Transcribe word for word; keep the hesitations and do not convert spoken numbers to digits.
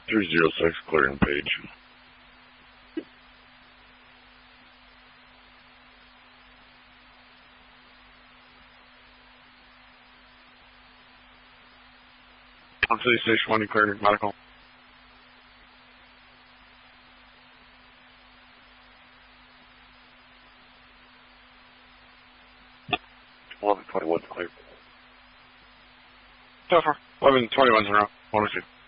three zero six, clearing page. On city station one, clearing medical. eleven twenty-one clear. So far, eleven twenty-one's in a row. one oh two.